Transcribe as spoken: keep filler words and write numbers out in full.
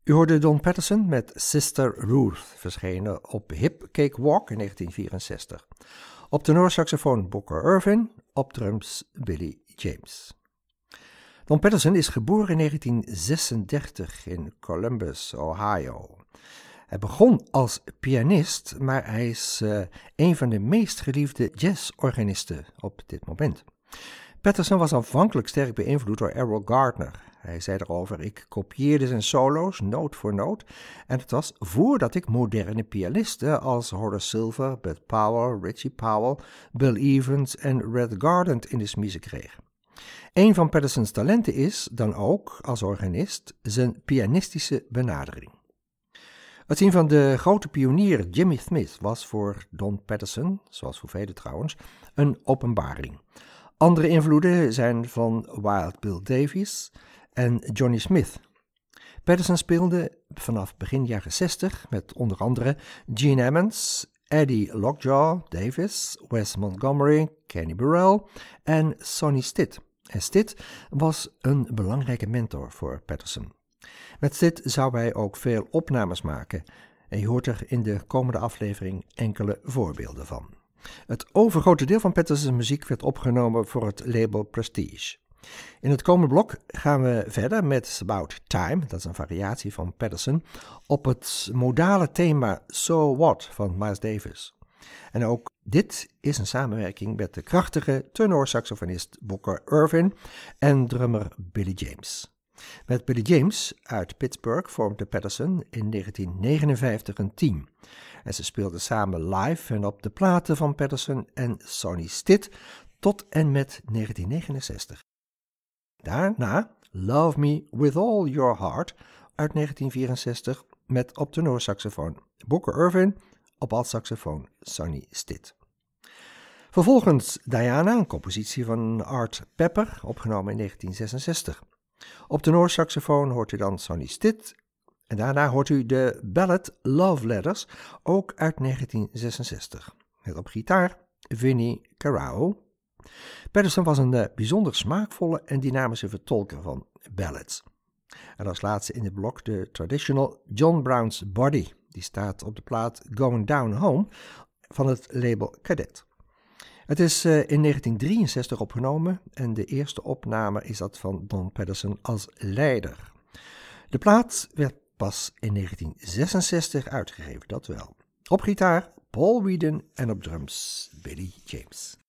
U hoorde Don Patterson met Sister Ruth, verschenen op Hip Cake Walk in negentien vierenzestig. Op tenorsaxofoon Booker Ervin, op drums Billy James. Don Patterson is geboren in negentien zesendertig in Columbus, Ohio. Hij begon als pianist, maar hij is uh, een van de meest geliefde jazzorganisten op dit moment. Patterson was aanvankelijk sterk beïnvloed door Errol Gardner. Hij zei erover: ik kopieerde zijn solo's, noot voor noot, en het was voordat ik moderne pianisten als Horace Silver, Bud Powell, Richie Powell, Bill Evans en Red Garland in de smiezen kreeg. Een van Patterson's talenten is dan ook, als organist, zijn pianistische benadering. Het zien van de grote pionier Jimmy Smith was voor Don Patterson, zoals voor velen trouwens, een openbaring. Andere invloeden zijn van Wild Bill Davies en Johnny Smith. Patterson speelde vanaf begin jaren zestig met onder andere Gene Ammons, Eddie Lockjaw Davis, Wes Montgomery, Kenny Burrell en Sonny Stitt. En Stitt was een belangrijke mentor voor Patterson. Met Stitt zou hij ook veel opnames maken en je hoort er in de komende aflevering enkele voorbeelden van. Het overgrote deel van Patterson's muziek werd opgenomen voor het label Prestige. In het komende blok gaan we verder met About Time, dat is een variatie van Patterson, op het modale thema So What van Miles Davis. En ook dit is een samenwerking met de krachtige tenorsaxofonist Booker Ervin en drummer Billy James. Met Billy James uit Pittsburgh vormde Patterson in negentien negenenvijftig een team. En ze speelden samen live en op de platen van Patterson en Sonny Stitt tot en met negentien negenenzestig. Daarna Love Me With All Your Heart uit negentien vierenzestig met op tenorsaxofoon Booker Ervin, op altsaxofoon Sonny Stitt. Vervolgens Diana, een compositie van Art Pepper, opgenomen in negentien zesenzestig. Op tenorsaxofoon hoort u dan Sonny Stitt en daarna hoort u de ballad Love Letters, ook uit negentien zesenzestig. Met op gitaar Vinnie Carao. Patterson was een uh, bijzonder smaakvolle en dynamische vertolker van ballads. En als laatste in het blok de traditional John Brown's Body. Die staat op de plaat Going Down Home van het label Cadet. Het is uh, in negentien drieënzestig opgenomen en de eerste opname is dat van Don Patterson als leider. De plaat werd pas in negentien zesenzestig uitgegeven, dat wel. Op gitaar Paul Weedon en op drums Billy James.